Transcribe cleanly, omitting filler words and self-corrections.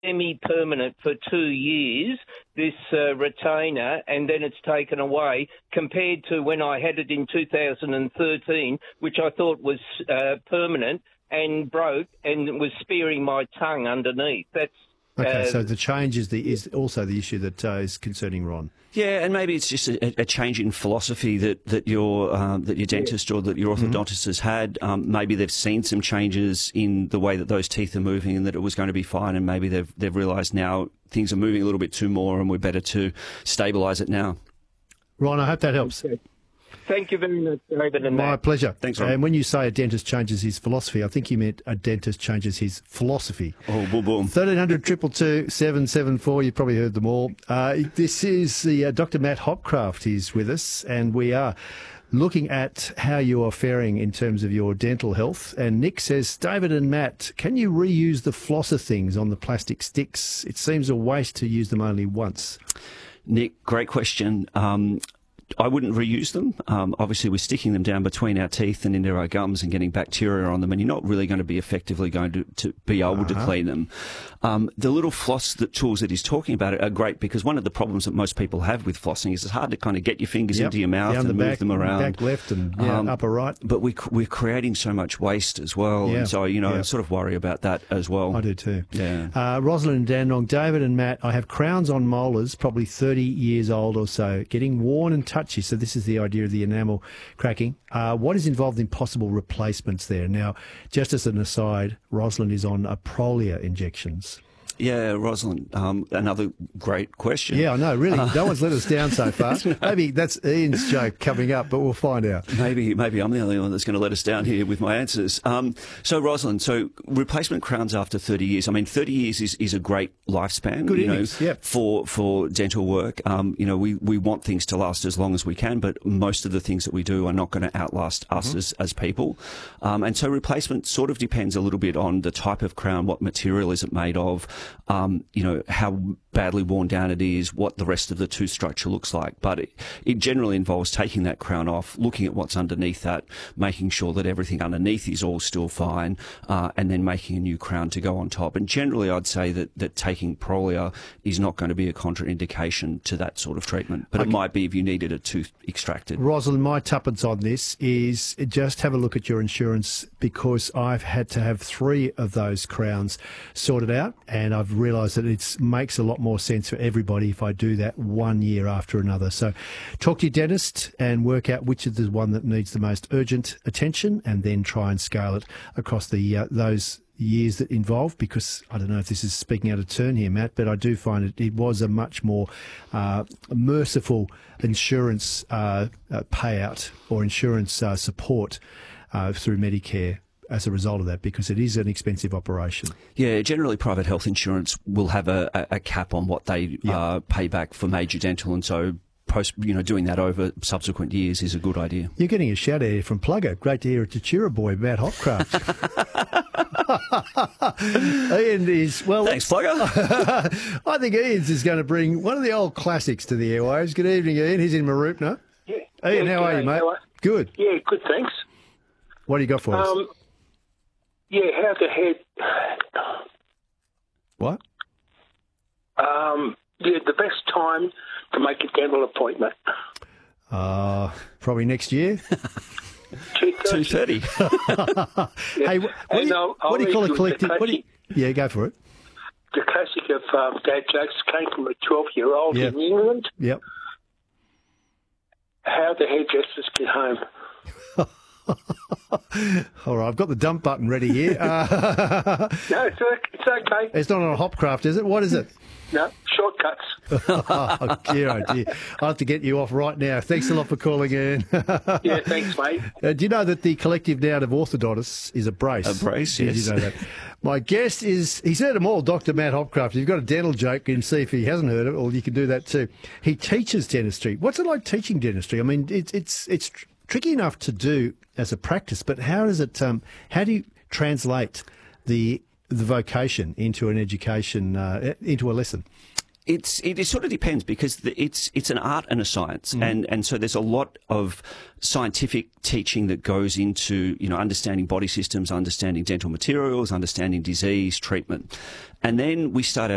semi-permanent for 2 years, this retainer, and then it's taken away, compared to when I had it in 2013, which I thought was permanent and broke and was spearing my tongue underneath. That's okay. So the change is also the issue that is concerning Ron. Yeah, and maybe it's just a change in philosophy that your dentist or that your orthodontist has had. Maybe they've seen some changes in the way that those teeth are moving, and that it was going to be fine, and maybe they've realised now things are moving a little bit too more, and we're better to stabilise it now. Ron, I hope that helps. Okay. Thank you very much, David. And my pleasure. Thanks, Ron. And when you say a dentist changes his philosophy, I think you meant a dentist changes his philosophy. Oh, boom, boom. 1300 222 774. You've probably heard them all. This is the Dr. Matt Hopcraft. He's with us, and we are looking at how you are faring in terms of your dental health. And Nick says, David and Matt, can you reuse the flosser things on the plastic sticks? It seems a waste to use them only once. Nick, great question. I wouldn't reuse them. Obviously, we're sticking them down between our teeth and into our gums and getting bacteria on them, and you're not really going to be effectively going to be able to clean them. The little floss tools that he's talking about are great, because one of the problems that most people have with flossing is it's hard to kind of get your fingers into your mouth and move them around. Back left and upper right. But we're creating so much waste as well, and so, I sort of worry about that as well. I do too. Yeah. Rosalind and Dandenong, David and Matt, I have crowns on molars, probably 30 years old or so, getting worn and touchy. So this is the idea of the enamel cracking. What is involved in possible replacements there? Now, just as an aside, Rosalind is on Prolia injections. Yeah, Rosalind, another great question. Yeah, I know, really. No one's let us down so far. Maybe that's Ian's joke coming up, but we'll find out. Maybe I'm the only one that's going to let us down here with my answers. So, Rosalind, replacement crowns after 30 years. I mean, 30 years is a great lifespan. Good innings, for dental work. We want things to last as long as we can, but most of the things that we do are not going to outlast us as people. And so replacement sort of depends a little bit on the type of crown, what material is it made of, how badly worn down it is, what the rest of the tooth structure looks like. But it generally involves taking that crown off, looking at what's underneath that, making sure that everything underneath is all still fine, and then making a new crown to go on top. And generally, I'd say that taking Prolia is not going to be a contraindication to that sort of treatment. But it might be if you needed a tooth extracted. Rosalind, my tuppence on this is just have a look at your insurance, because I've had to have 3 of those crowns sorted out, and I've realised that it makes a lot more sense for everybody if I do that 1 year after another. So talk to your dentist and work out which is the one that needs the most urgent attention, and then try and scale it across the those years that involve, because I don't know if this is speaking out of turn here, Matt, but I do find it was a much more merciful insurance payout or insurance support through Medicare as a result of that, because it is an expensive operation. Yeah, generally private health insurance will have a cap on what they pay back for major dental, and so doing that over subsequent years is a good idea. You're getting a shout out here from Plugger. Great to hear a Tachira boy, Matt Hopcraft. Ian is, well... Thanks, Plugger. I think Ian's is going to bring one of the old classics to the airwaves. Good evening, Ian. He's in Mooroopna. Yeah. Ian, how are you, mate? Good. Yeah, good, thanks. What do you got for us? How the head... What? The best time to make a dental appointment. Probably next year. 2:30. Hey, what do you call a collective? Yeah, go for it. The classic of dad jokes came from a 12-year-old in England. Yep. How the hairdressers get home. All right, I've got the dump button ready here. No, it's okay. It's not on a Hopcraft, is it? What is it? No, shortcuts. Oh, dear, oh dear. I'll have to get you off right now. Thanks a lot for calling in. Yeah, thanks, mate. Do you know that the collective noun of orthodontists is a brace? A brace, yes. You know that. My guest is, he's heard them all, Dr. Matt Hopcraft. If you've got a dental joke, you can see if he hasn't heard it, or you can do that too. He teaches dentistry. What's it like teaching dentistry? I mean, it's tricky enough to do as a practice, but how does it? How do you translate the vocation into an education, into a lesson? It sort of depends, because it's an art and a science, and so there's a lot of scientific teaching that goes into understanding body systems, understanding dental materials, understanding disease treatment, and then we start